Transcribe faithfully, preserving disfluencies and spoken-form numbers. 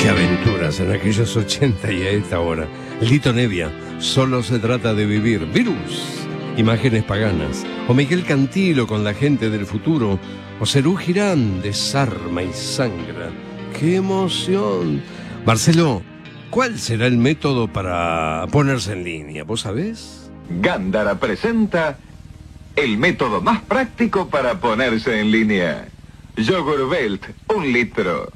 Qué aventuras en aquellos ochenta y a esta hora. Lito Nevia, Solo se trata de vivir. Virus, Imágenes paganas. O Miguel Cantilo con La gente del futuro. O Serú Girán, Desarma y sangra. ¡Qué emoción! Marcelo, ¿cuál será el método para ponerse en línea? ¿Vos sabés? Gándara presenta el método más práctico para ponerse en línea. Yogur Belt, un litro.